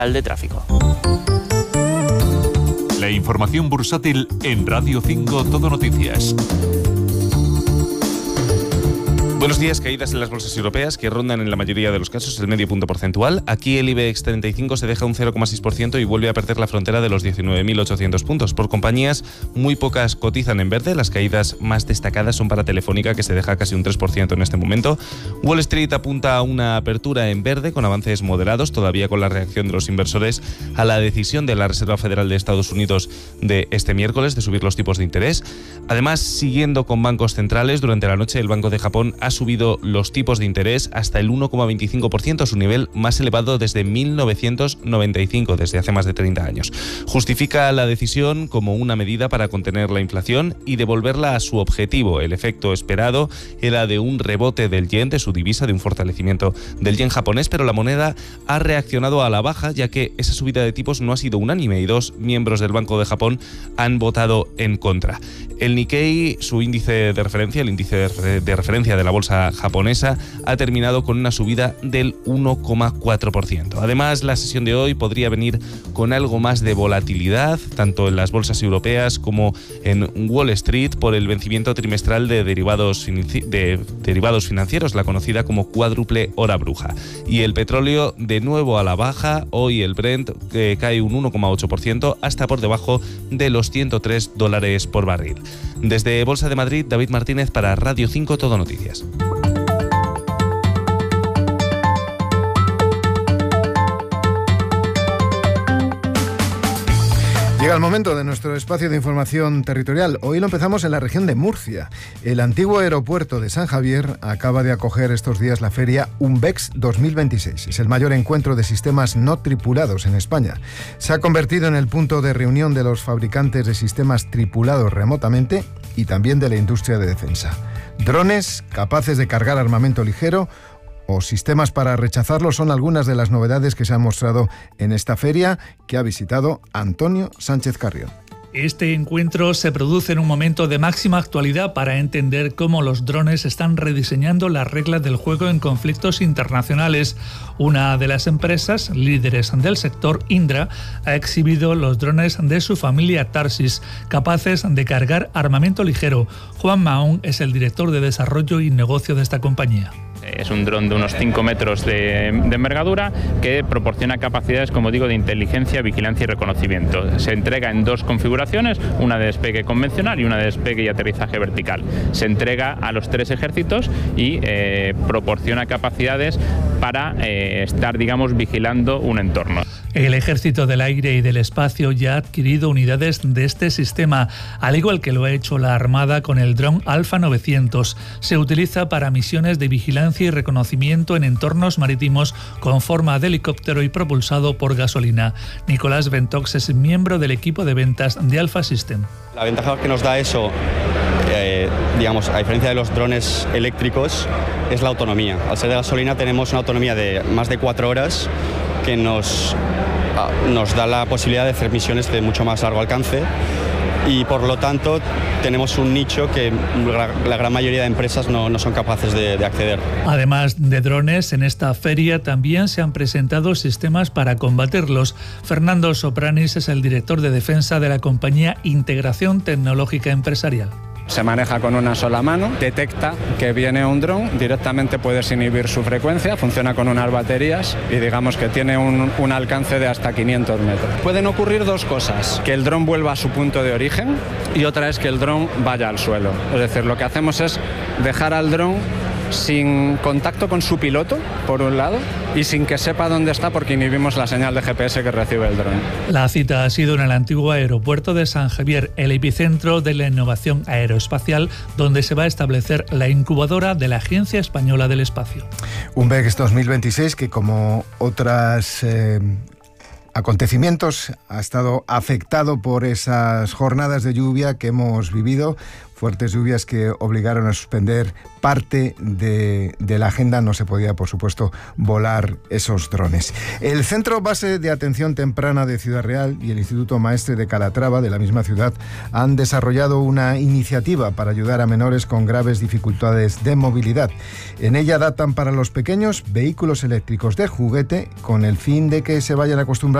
de tráfico. La información bursátil en Radio 5 Todo Noticias. Buenos días. Caídas en las bolsas europeas que rondan en la mayoría de los casos el medio punto porcentual. Aquí el IBEX 35 se deja un 0,6% y vuelve a perder la frontera de los 19.800 puntos. Por compañías, muy pocas cotizan en verde. Las caídas más destacadas son para Telefónica, que se deja casi un 3% en este momento. Wall Street apunta a una apertura en verde con avances moderados, todavía con la reacción de los inversores a la decisión de la Reserva Federal de Estados Unidos de este miércoles de subir los tipos de interés. Además, siguiendo con bancos centrales, durante la noche el Banco de Japón ha subido los tipos de interés hasta el 1,25%, su nivel más elevado desde 1995, desde hace más de 30 años. Justifica la decisión como una medida para contener la inflación y devolverla a su objetivo. El efecto esperado era de un rebote del yen, de su divisa, de un fortalecimiento del yen japonés, pero la moneda ha reaccionado a la baja, ya que esa subida de tipos no ha sido unánime y 2 miembros del Banco de Japón han votado en contra. El Nikkei, su índice de referencia, el índice de referencia de la bolsa japonesa, ha terminado con una subida del 1,4%. Además, la sesión de hoy podría venir con algo más de volatilidad, tanto en las bolsas europeas como en Wall Street, por el vencimiento trimestral de derivados financieros, la conocida como cuádruple hora bruja. Y el petróleo de nuevo a la baja. Hoy el Brent cae un 1,8% hasta por debajo de los $103 por barril. Desde Bolsa de Madrid, David Martínez para Radio 5 Todo Noticias. Llega el momento de nuestro espacio de información territorial. Hoy lo empezamos en la región de Murcia. El antiguo aeropuerto de San Javier acaba de acoger estos días la feria UNBEX 2026. Es el mayor encuentro de sistemas no tripulados en España. Se ha convertido en el punto de reunión de los fabricantes de sistemas tripulados remotamente y también de la industria de defensa. Drones capaces de cargar armamento ligero o sistemas para rechazarlo son algunas de las novedades que se han mostrado en esta feria que ha visitado Antonio Sánchez Carrión. Este encuentro se produce en un momento de máxima actualidad para entender cómo los drones están rediseñando las reglas del juego en conflictos internacionales. Una de las empresas líderes del sector, Indra, ha exhibido los drones de su familia Tarsis, capaces de cargar armamento ligero. Juan Mahón es el director de desarrollo y negocio de esta compañía. Es un dron de unos 5 metros de envergadura que proporciona capacidades, como digo, de inteligencia, vigilancia y reconocimiento. Se entrega en 2 configuraciones, una de despegue convencional y una de despegue y aterrizaje vertical. Se entrega a los 3 ejércitos y proporciona capacidades para estar, digamos, vigilando un entorno. El Ejército del Aire y del Espacio ya ha adquirido unidades de este sistema, al igual que lo ha hecho la Armada con el dron Alfa 900. Se utiliza para misiones de vigilancia y reconocimiento en entornos marítimos con forma de helicóptero y propulsado por gasolina. Nicolás Ventox es miembro del equipo de ventas de Alfa System. La ventaja que nos da eso, digamos, a diferencia de los drones eléctricos, es la autonomía. Al ser de gasolina tenemos una autonomía de más de 4 horas que nos da la posibilidad de hacer misiones de mucho más largo alcance y por lo tanto tenemos un nicho que la gran mayoría de empresas no son capaces de acceder. Además de drones, en esta feria también se han presentado sistemas para combatirlos. Fernando Sopranis es el director de defensa de la compañía Integración Tecnológica Empresarial. Se maneja con una sola mano, detecta que viene un dron, directamente puedes inhibir su frecuencia, funciona con unas baterías y digamos que tiene un alcance de hasta 500 metros. Pueden ocurrir 2 cosas, que el dron vuelva a su punto de origen y otra es que el dron vaya al suelo. Es decir, lo que hacemos es dejar al dron sin contacto con su piloto, por un lado, y sin que sepa dónde está porque inhibimos la señal de GPS que recibe el dron. La cita ha sido en el antiguo aeropuerto de San Javier, el epicentro de la innovación aeroespacial, donde se va a establecer la incubadora de la Agencia Española del Espacio. UNBEX 2026 que, como otras acontecimientos ha estado afectado por esas jornadas de lluvia que hemos vivido. Fuertes lluvias que obligaron a suspender parte de la agenda. No se podía, por supuesto, volar esos drones. El Centro Base de Atención Temprana de Ciudad Real y el Instituto Maestre de Calatrava, de la misma ciudad, han desarrollado una iniciativa para ayudar a menores con graves dificultades de movilidad. En ella adaptan para los pequeños vehículos eléctricos de juguete con el fin de que se vayan acostumbrando